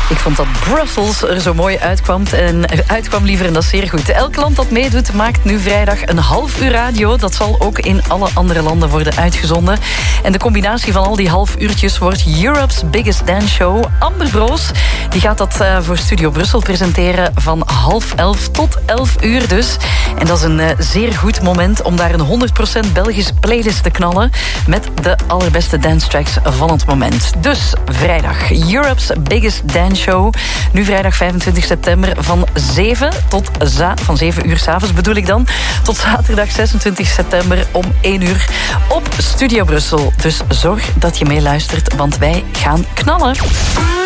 Ik vond dat Brussels er zo mooi uitkwam liever, en dat is zeer goed. Elk land dat meedoet maakt nu vrijdag een half uur radio. Dat zal ook in alle andere landen worden uitgezonden. En de combinatie van al die half uurtjes wordt Europe's Biggest Dance Show. Amber Broos die gaat dat voor Studio Brussel presenteren van 10:30 tot 11 uur dus. En dat is een zeer goed moment om daar een 100% Belgisch playlist te knallen met de allerbeste dance tracks van het moment. Dus vrijdag, Europe's Biggest Dance Show. Nu vrijdag 25 september van 7 uur 's avonds bedoel ik dan, tot zaterdag 26 september om 1 uur op Studio Brussel. Dus zorg dat je meeluistert, want wij gaan knallen.